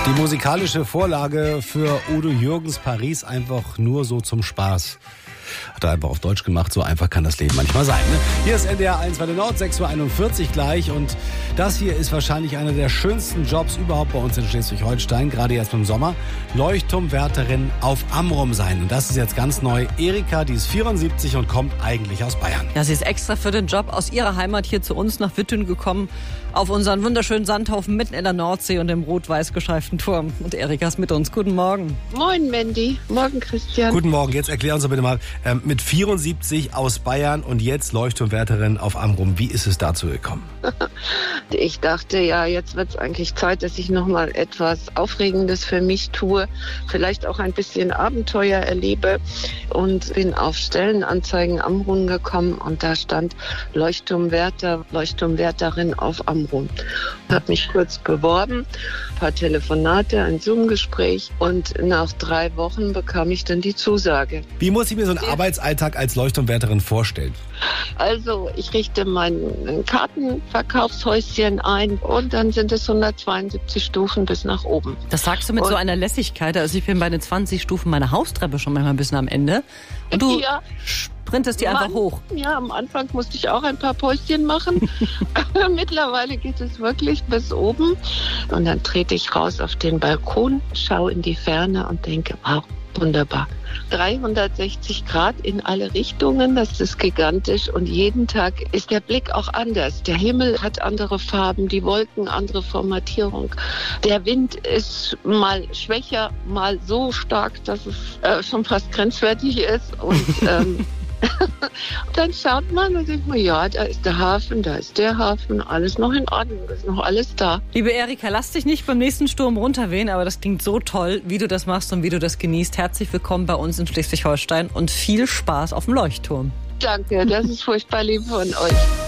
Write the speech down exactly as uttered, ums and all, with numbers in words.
Die musikalische Vorlage für Udo Jürgens Paris einfach nur so zum Spaß. Hat er einfach auf Deutsch gemacht, so einfach kann das Leben manchmal sein. Ne? Hier ist N D R eins bei der Nord, sechs Uhr einundvierzig gleich. Und das hier ist wahrscheinlich einer der schönsten Jobs überhaupt bei uns in Schleswig-Holstein, gerade jetzt im Sommer. Leuchtturmwärterin auf Amrum sein. Und das ist jetzt ganz neu. Erika, die ist vierundsiebzig und kommt eigentlich aus Bayern. Ja, sie ist extra für den Job aus ihrer Heimat hier zu uns nach Wittün gekommen. Auf unseren wunderschönen Sandhaufen mitten in der Nordsee und dem rot-weiß gestreiften Turm. Und Erika ist mit uns. Guten Morgen. Moin, Mandy. Morgen, Christian. Guten Morgen. Jetzt erklär uns doch bitte mal, ähm, mit vierundsiebzig aus Bayern und jetzt Leuchtturmwärterin auf Amrum. Wie ist es dazu gekommen? Ich dachte, ja, jetzt wird es eigentlich Zeit, dass ich noch mal etwas Aufregendes für mich tue. Vielleicht auch ein bisschen Abenteuer erlebe. Und bin auf Stellenanzeigen Amrum gekommen und da stand Leuchtturmwärter, Leuchtturmwärterin auf Amrum. Ich habe mich kurz beworben, ein paar Telefonate, ein Zoom-Gespräch und nach drei Wochen bekam ich dann die Zusage. Wie muss ich mir so einen Arbeitsalltag als Leuchtturmwärterin vorstellen? Also ich richte mein Kartenverkaufshäuschen ein und dann sind es hundertzweiundsiebzig Stufen bis nach oben. Das sagst du mit und so einer Lässigkeit. Also ich bin bei den zwanzig Stufen meiner Haustreppe schon manchmal ein bisschen am Ende. Und du ja. sprintest die einfach hoch. Ja, am Anfang musste ich auch ein paar Päuschen machen. Mittlerweile geht es wirklich bis oben. Und dann trete ich raus auf den Balkon, schaue in die Ferne und denke, wow, wunderbar. dreihundertsechzig Grad in alle Richtungen, das ist gigantisch und jeden Tag ist der Blick auch anders. Der Himmel hat andere Farben, die Wolken andere Formatierung. Der Wind ist mal schwächer, mal so stark, dass es äh, schon fast grenzwertig ist und ähm, dann schaut man und denkt man, ja, da ist der Hafen, da ist der Hafen, alles noch in Ordnung, ist noch alles da. Liebe Erika, lass dich nicht beim nächsten Sturm runterwehen, aber das klingt so toll, wie du das machst und wie du das genießt. Herzlich willkommen bei uns in Schleswig-Holstein und viel Spaß auf dem Leuchtturm. Danke, das ist furchtbar lieb von euch.